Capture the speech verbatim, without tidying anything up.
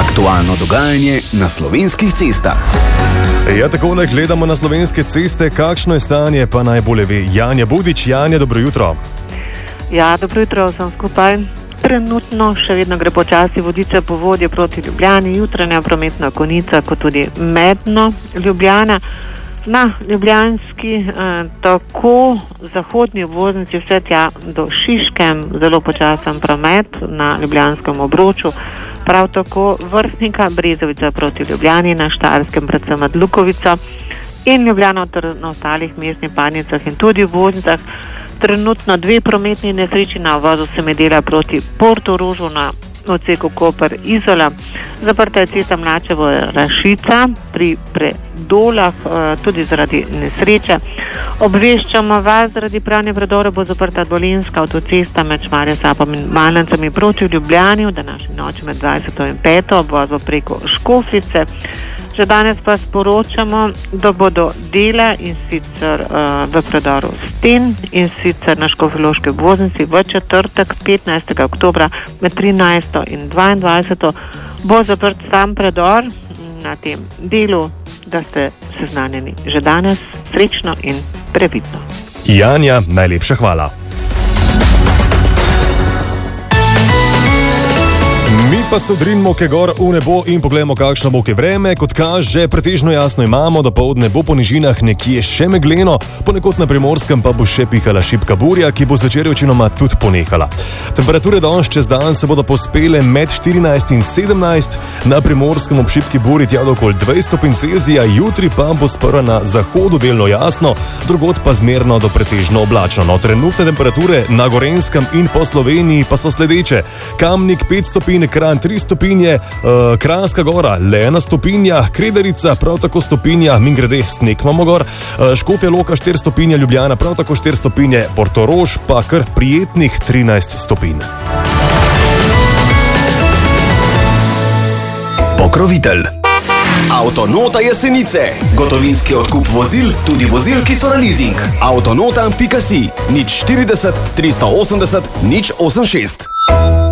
Aktualno dogajanje na slovenskih cestah. Ja, takole gledamo na slovenske ceste, kakšno je stanje, pa najbolje ve Janja Budič. Janja, dobro jutro. Ja, dobro jutro vsem skupaj. Trenutno še vedno gre počasi Vodice po Vodje proti Ljubljani, jutranja prometna konica, kot tudi Medno Ljubljana. Na ljubljanski, eh, tako zahodni obvoznici vse tja do Šiškem, zelo počasen promet na ljubljanskem obroču. Prav tako Vrhnika, Brezovica proti Ljubljani, na Štajerskem predvsem od Lukovica in Ljubljana ter na ostalih mestnih parnicah in tudi obvoznicah. Trenutno dve prometni nesreči na vozu se medela proti Portorožu na odseku Koper-Izola. Zaprta je cesta Mlačevo-Rašica pri Predolah, tudi zaradi nesreče. Obveščamo vas, zaradi pravne predore bo zaprta Dolenjska avtocesta med Šmarje-Sapom in Malnancami proti Ljubljani v današnji noči med dvajseto in peto obvozu preko Škofljice. Že danes pa sporočamo, da bodo dela in sicer uh, v predoru Sten in sicer na škofjeloški obvoznici v četrtek petnajstega oktobra med trinajsto in dvaindvajseto bo zaprt sam predor na tem delu, da ste seznanjeni že danes. Srečno in previdno. Janja, najlepša hvala. Mi pa se odrinimo ke gor v nebo in pogledamo, kakšno bo ke vreme. Kot kaže, pretežno jasno imamo, da poldne bo po nižinah nekje še megleno, ponekod na Primorskem pa bo še pihala šibka burja, ki bo zvečer večinoma tudi ponehala. Temperature danes čez dan se bodo pospele med štirinajst in sedemnajst, na Primorskem ob šibki burji tja do okoli dvajset stopinj Celzija, jutri pa bo sprva na zahodu delno jasno, drugod pa zmerno do pretežno oblačno. No, trenutne temperature na Gorenjskem in po Sloveniji pa so sledeče: Kamnik pet stopinj, Kranj tri stopinje, uh, Kranjska Gora le ena stopinja, Kredarica prav tako stopinja, mingrede sneg imamo gor, uh, Škofja Loka štiri stopinje, Ljubljana prav tako štiri stopinje, Portorož pa kar prijetnih trinajst stopinj. Pokrovitelj Avtonota Jesenice. Gotovinski odkup vozil, tudi vozil, ki so na leasing. avtonota pika si, nič štirideset, tristo osemdeset, nič osemdesiat šest.